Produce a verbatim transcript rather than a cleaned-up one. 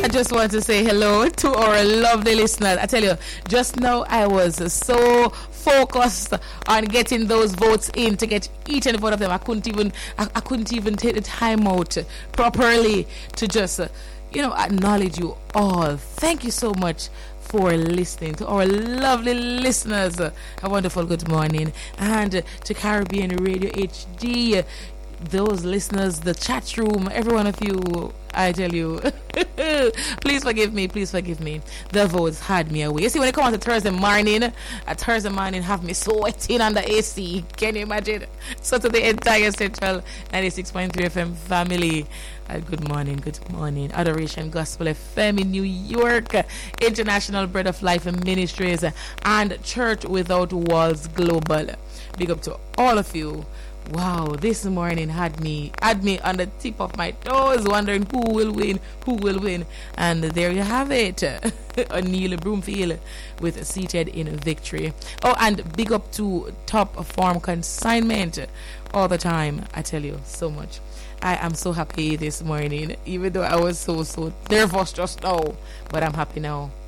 I just want to say hello to our lovely listeners. I tell you, just now I was so focused on getting those votes in to get each and every one of them. I couldn't even, I, I couldn't even take the time out properly to just, uh, you know, acknowledge you all. Thank you so much for listening. To our lovely listeners, a wonderful good morning. And to Caribbean Radio H D, those listeners, the chat room, every one of you, I tell you, please forgive me, please forgive me. The votes had me away. You see, when it comes to Thursday morning, a Thursday morning have me sweating under A C. Can you imagine? So to the entire Central ninety-six point three F M family, uh, good morning, good morning. Adoration Gospel F M in New York, International Bread of Life Ministries, and Church Without Walls Global. Big up to all of you. Wow, this morning had me had me on the tip of my toes, wondering who will win, who will win. And there you have it. O'Neill Broomfield with Seated in Victory. Oh, and big up to Top Form Consignment all the time. I tell you so much. I am so happy this morning, even though I was so, so nervous just now. But I'm happy now.